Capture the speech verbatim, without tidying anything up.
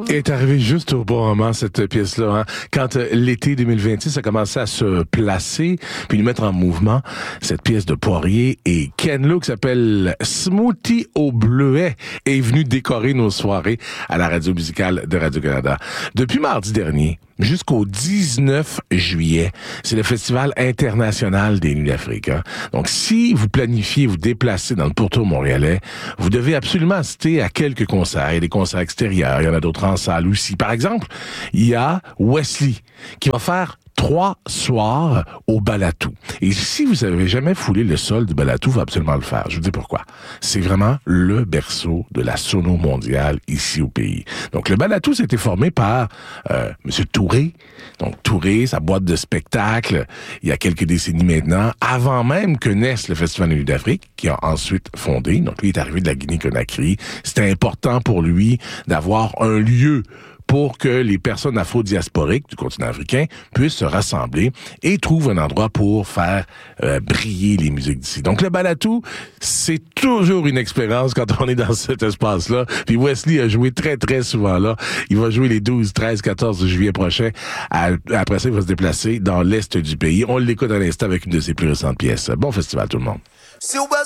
est arrivé juste au bon moment, cette pièce-là. Hein? Quand euh, l'été deux mille vingt-six a commencé à se placer, puis nous mettre en mouvement, cette pièce de Poirier et Ken Lo qui s'appelle Smoothie au bleuet est venu décorer nos soirées à la radio musicale de Radio-Canada. Depuis mardi dernier, jusqu'au dix-neuf juillet, c'est le Festival international des Nuits d'Afrique. Hein? Donc, si vous planifiez vous déplacer dans le pourtour montréalais, vous devez absolument assister à quelques concerts. Il y a des concerts extérieurs, il y en a d'autres en salle aussi. Par exemple, il y a Wesley qui va faire trois soirs au Balatou. Et si vous avez jamais foulé le sol du Balatou, il faut absolument le faire. Je vous dis pourquoi. C'est vraiment le berceau de la sono mondiale ici au pays. Donc, le Balatou, c'était formé par euh, M. Touré. Donc, Touré, sa boîte de spectacle, il y a quelques décennies maintenant, avant même que naisse le Festival des Nuits d'Afrique, qui a ensuite fondé. Donc, lui est arrivé de la Guinée-Conakry. C'était important pour lui d'avoir un lieu pour que les personnes afro-diasporiques du continent africain puissent se rassembler et trouvent un endroit pour faire euh, briller les musiques d'ici. Donc, le Balatou, c'est toujours une expérience quand on est dans cet espace-là. Puis Wesley a joué très, très souvent là. Il va jouer les douze, treize, quatorze juillet prochain. Après ça, il va se déplacer dans l'est du pays. On l'écoute à l'instant avec une de ses plus récentes pièces. Bon festival, tout le monde.